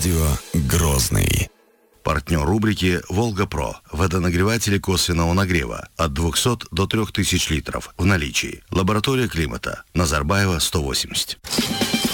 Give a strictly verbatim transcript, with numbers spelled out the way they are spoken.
Радио Грозный. Партнер рубрики «Волга-Про». Водонагреватели косвенного нагрева от двухсот до трёх тысяч литров в наличии. Лаборатория климата. Назарбаева, сто восемьдесят.